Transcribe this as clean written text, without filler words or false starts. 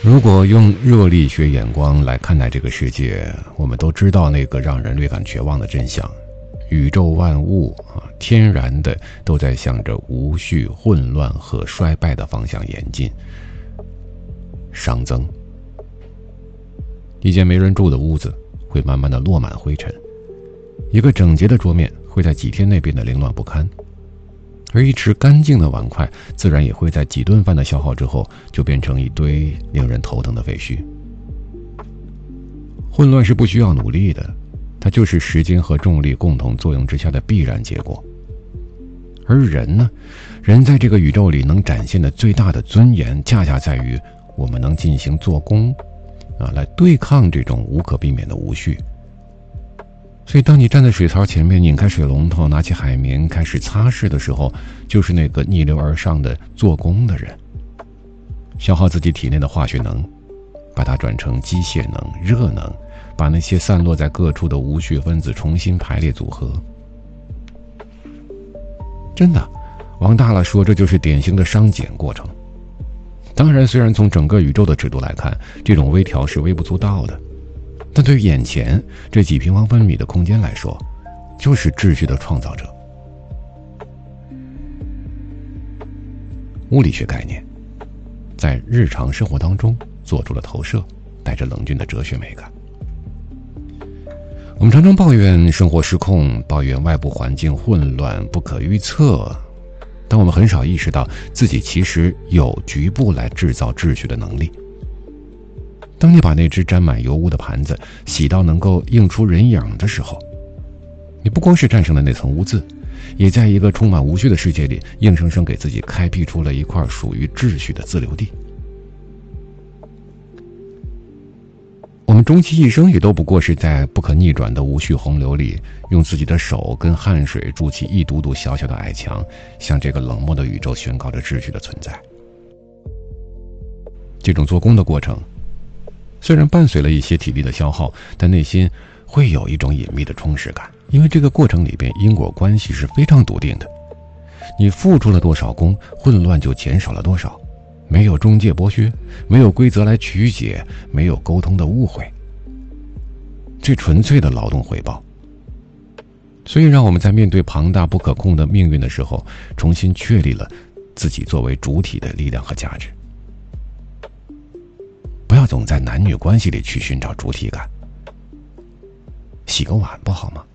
如果用热力学眼光来看待这个世界，我们都知道那个让人略感绝望的真相：宇宙万物天然的都在向着无序、混乱和衰败的方向演进。熵增，一间没人住的屋子会慢慢的落满灰尘，一个整洁的桌面会在几天内变得凌乱不堪，而一池干净的碗筷自然也会在几顿饭的消耗之后就变成一堆令人头疼的废墟。混乱是不需要努力的，它就是时间和重力共同作用之下的必然结果。而人呢，人在这个宇宙里能展现的最大的尊严，恰恰在于我们能进行做工来对抗这种无可避免的无序。所以当你站在水槽前面，拧开水龙头，拿起海绵开始擦拭的时候，就是那个逆流而上的做工的人，消耗自己体内的化学能，把它转成机械能、热能，把那些散落在各处的无序分子重新排列组合。真的，往大了说，这就是典型的熵减过程。当然，虽然从整个宇宙的尺度来看，这种微调是微不足道的，但对于眼前这几平方分米的空间来说，就是秩序的创造者。物理学概念在日常生活当中做出了投射，带着冷峻的哲学美感。我们常常抱怨生活失控，抱怨外部环境混乱不可预测，但我们很少意识到自己其实有局部来制造秩序的能力。当你把那只沾满油污的盘子洗到能够映出人影的时候，你不光是战胜了那层污渍，也在一个充满无序的世界里硬生生给自己开辟出了一块属于秩序的自留地。我们终其一生也都不过是在不可逆转的无序洪流里，用自己的手跟汗水筑起一堵堵小小的矮墙，向这个冷漠的宇宙宣告着秩序的存在。这种做工的过程虽然伴随了一些体力的消耗，但内心会有一种隐秘的充实感，因为这个过程里边因果关系是非常笃定的。你付出了多少功，混乱就减少了多少，没有中介剥削，没有规则来曲解，没有沟通的误会，最纯粹的劳动回报。所以让我们在面对庞大不可控的命运的时候，重新确立了自己作为主体的力量和价值。不要总在男女关系里去寻找主体感，洗个碗不好吗？